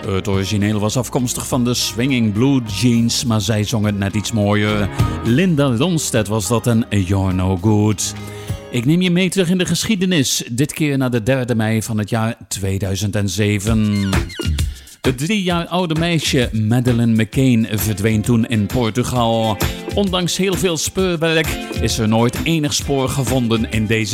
Het origineel was afkomstig van de Swinging Blue Jeans, maar zij zong het net iets mooier. Linda Ronstadt was dat en You're No Good. Ik neem je mee terug in de geschiedenis, dit keer naar de 3 mei van het jaar 2007. Het 3 jaar oude meisje Madeleine McCann verdween toen in Portugal. Ondanks heel veel speurwerk is er nooit enig spoor gevonden in deze